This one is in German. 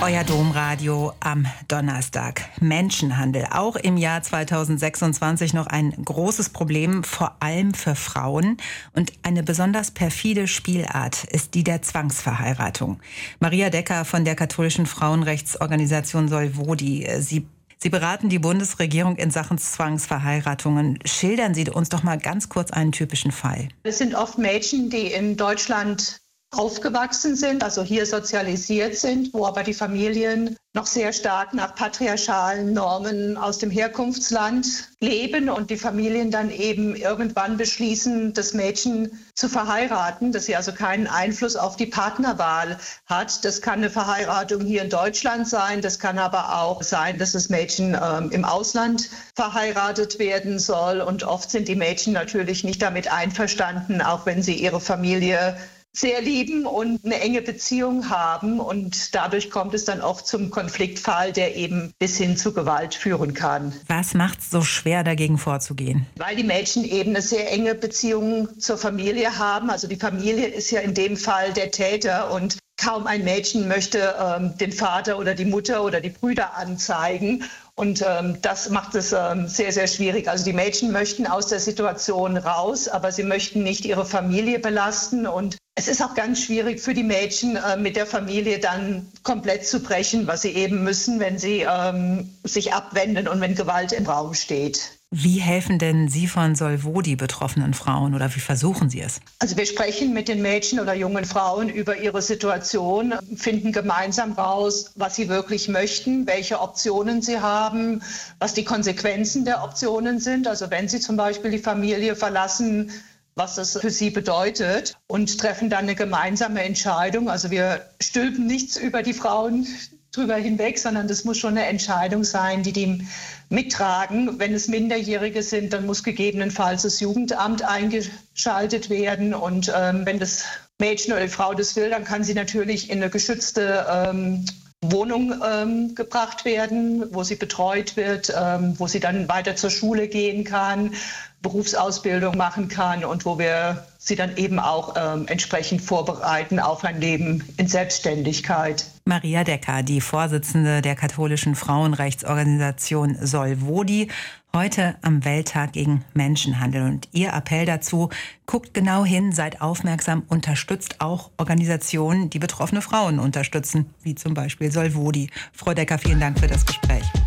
Euer Domradio am Donnerstag. Menschenhandel, auch im Jahr 2026 noch ein großes Problem, vor allem für Frauen. Und eine besonders perfide Spielart ist die der Zwangsverheiratung. Maria Decker von der katholischen Frauenrechtsorganisation Solvodi. Sie beraten die Bundesregierung in Sachen Zwangsverheiratungen. Schildern Sie uns doch mal ganz kurz einen typischen Fall. Es sind oft Mädchen, die in Deutschland aufgewachsen sind, also hier sozialisiert sind, wo aber die Familien noch sehr stark nach patriarchalen Normen aus dem Herkunftsland leben und die Familien dann eben irgendwann beschließen, das Mädchen zu verheiraten, dass sie also keinen Einfluss auf die Partnerwahl hat. Das kann eine Verheiratung hier in Deutschland sein, das kann aber auch sein, dass das Mädchen im Ausland verheiratet werden soll. Und oft sind die Mädchen natürlich nicht damit einverstanden, auch wenn sie ihre Familie sehr lieben und eine enge Beziehung haben. Und dadurch kommt es dann oft zum Konfliktfall, der eben bis hin zu Gewalt führen kann. Was macht es so schwer, dagegen vorzugehen? Weil die Mädchen eben eine sehr enge Beziehung zur Familie haben. Also die Familie ist ja in dem Fall der Täter und kaum ein Mädchen möchte den Vater oder die Mutter oder die Brüder anzeigen. Und das macht es sehr, sehr schwierig. Also die Mädchen möchten aus der Situation raus, aber sie möchten nicht ihre Familie belasten. Und es ist auch ganz schwierig für die Mädchen, mit der Familie dann komplett zu brechen, was sie eben müssen, wenn sie sich abwenden und wenn Gewalt im Raum steht. Wie helfen denn Sie von Solvodi betroffenen Frauen oder wie versuchen Sie es? Also wir sprechen mit den Mädchen oder jungen Frauen über ihre Situation, finden gemeinsam raus, was sie wirklich möchten, welche Optionen sie haben, was die Konsequenzen der Optionen sind. Also wenn sie zum Beispiel die Familie verlassen, was das für sie bedeutet und treffen dann eine gemeinsame Entscheidung. Also wir stülpen nichts über die Frauen drüber hinweg, sondern das muss schon eine Entscheidung sein, die mittragen. Wenn es Minderjährige sind, dann muss gegebenenfalls das Jugendamt eingeschaltet werden. Und wenn das Mädchen oder die Frau das will, dann kann sie natürlich in eine geschützte Wohnung gebracht werden, wo sie betreut wird, wo sie dann weiter zur Schule gehen kann, Berufsausbildung machen kann und wo wir sie dann eben auch entsprechend vorbereiten auf ein Leben in Selbstständigkeit. Maria Decker, die Vorsitzende der katholischen Frauenrechtsorganisation Solvodi, heute am Welttag gegen Menschenhandel. Und Ihr Appell dazu: guckt genau hin, seid aufmerksam, unterstützt auch Organisationen, die betroffene Frauen unterstützen, wie zum Beispiel Solvodi. Frau Decker, vielen Dank für das Gespräch.